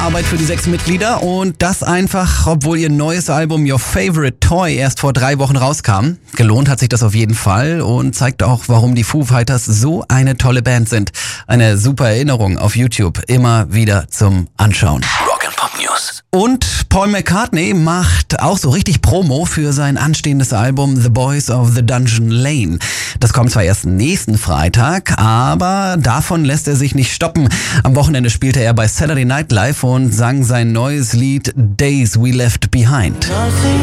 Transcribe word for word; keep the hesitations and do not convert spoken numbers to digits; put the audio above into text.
Arbeit für die sechs Mitglieder und das einfach, obwohl ihr neues Album Your Favorite Toy erst vor drei Wochen rauskam. Gelohnt hat sich das auf jeden Fall und zeigt auch, warum die Foo Fighters so eine tolle Band sind. Eine super Erinnerung auf YouTube, immer wieder zum Anschauen. Rock'n'Pop News. Und Paul McCartney macht auch so richtig Promo für sein anstehendes Album The Boys of the Dungeon Lane. Das kommt zwar erst nächsten Freitag, aber davon lässt er sich nicht stoppen. Am Wochenende spielte er bei Saturday Night Live und sang sein neues Lied Days We Left Behind.